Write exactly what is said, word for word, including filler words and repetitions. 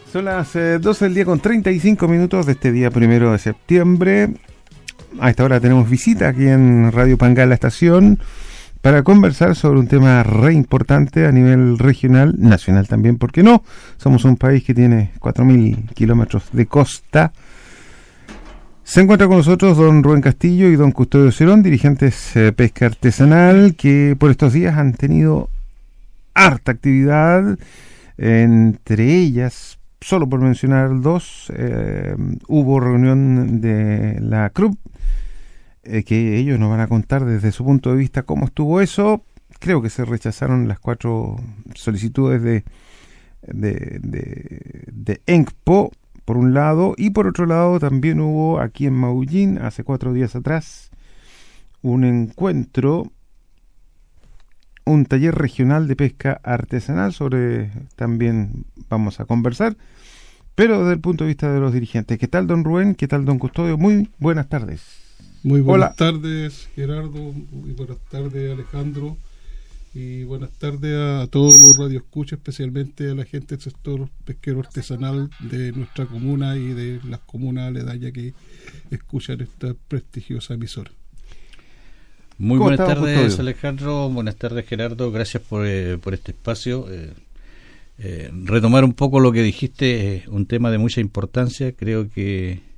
Son las eh, doce del día con treinta y cinco minutos de este día primero de septiembre. A esta hora tenemos visita aquí en Radio Pangal, la estación, para conversar sobre un tema re importante a nivel regional, nacional también, ¿por qué no? Somos un país que tiene cuatro mil kilómetros de costa. Se encuentra con nosotros don Rubén Castillo y don Custodio Cerón, dirigentes de eh, pesca artesanal, que por estos días han tenido harta actividad, entre ellas, solo por mencionar dos, eh, hubo reunión de la C R U P, eh, que ellos nos van a contar desde su punto de vista cómo estuvo eso. Creo que se rechazaron las cuatro solicitudes de de, de, de ENCPO, por un lado, y por otro lado también hubo aquí en Maullín, hace cuatro días atrás, un encuentro, un taller regional de pesca artesanal, sobre también vamos a conversar, pero desde el punto de vista de los dirigentes. ¿Qué tal, don Rubén? ¿Qué tal, don Custodio? Muy buenas tardes. Muy buenas Hola. tardes, Gerardo, y buenas tardes, Alejandro, y buenas tardes a todos los radioescuchas, especialmente a la gente del sector pesquero artesanal de nuestra comuna y de las comunas aledañas que escuchan esta prestigiosa emisora. Muy buenas tardes, Custodio? Alejandro, buenas tardes, Gerardo, gracias por, eh, por este espacio. Eh, eh, retomar un poco lo que dijiste, eh, un tema de mucha importancia. Creo que